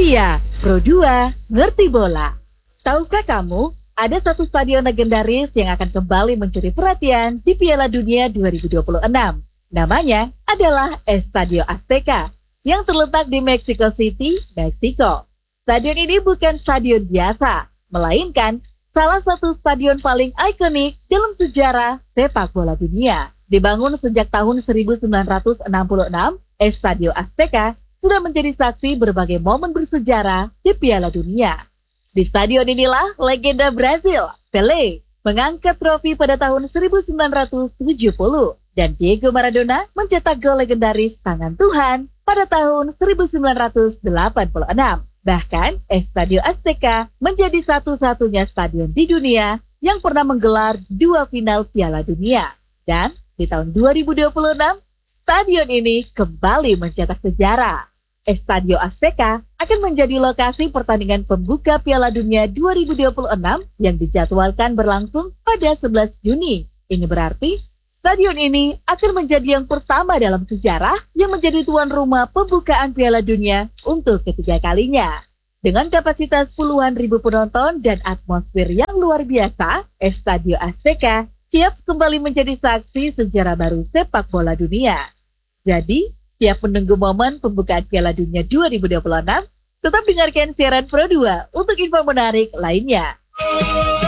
Dunia Pro 2 ngerti bola. Tahukah kamu, ada satu stadion legendaris yang akan kembali mencuri perhatian di Piala Dunia 2026. Namanya adalah Estadio Azteca yang terletak di Mexico City, Meksiko. Stadion ini bukan stadion biasa, melainkan salah satu stadion paling ikonik dalam sejarah sepak bola dunia. Dibangun sejak tahun 1966, Estadio Azteca sudah menjadi saksi berbagai momen bersejarah di Piala Dunia. Di stadion inilah legenda Brazil, Pelé, mengangkat trofi pada tahun 1970 dan Diego Maradona mencetak gol legendaris tangan Tuhan pada tahun 1986. Bahkan, Estadio Azteca menjadi satu-satunya stadion di dunia yang pernah menggelar 2 final Piala Dunia. Dan di tahun 2026, stadion ini kembali mencetak sejarah. Estadio Azteca akan menjadi lokasi pertandingan pembuka Piala Dunia 2026 yang dijadwalkan berlangsung pada 11 Juni. Ini berarti stadion ini akan menjadi yang pertama dalam sejarah yang menjadi tuan rumah pembukaan Piala Dunia untuk ketiga kalinya. Dengan kapasitas puluhan ribu penonton dan atmosfer yang luar biasa, Estadio Azteca siap kembali menjadi saksi sejarah baru sepak bola dunia. Jadi, siap menunggu momen pembukaan Piala Dunia 2026? Tetap dengarkan siaran Pro 2 untuk info menarik lainnya.